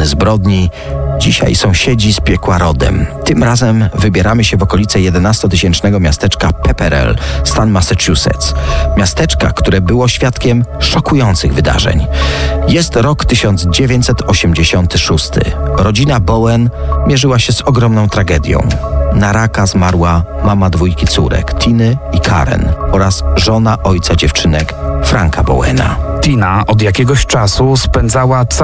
ofiarami zbrodni, dzisiaj sąsiedzi z piekła rodem. Tym razem wybieramy się w okolice 11-tysięcznego miasteczka Pepperell, stan Massachusetts. Miasteczka, które było świadkiem szokujących wydarzeń. Jest rok 1986. Rodzina Bowen mierzyła się z ogromną tragedią. Na raka zmarła mama 2 córek, Tiny i Karen, oraz żona ojca dziewczynek, Franka Bowena. Tina od jakiegoś czasu spędzała